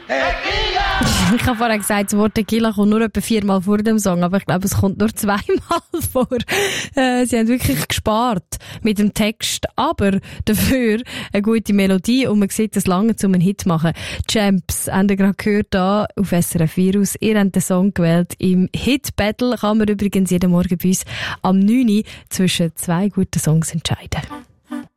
Ich habe vorhin gesagt, das Wort Tequila kommt nur etwa 4-mal vor dem Song, aber ich glaube, es kommt nur 2-mal vor. Sie haben wirklich gespart mit dem Text, aber dafür eine gute Melodie und man sieht das lange, um einen Hit zu machen. Champs, habt ihr gerade gehört, da auf SRF Virus. Ihr habt den Song gewählt. Im Hit Battle kann man übrigens jeden Morgen bei uns am 9 Uhr zwischen 2 guten Songs entscheiden.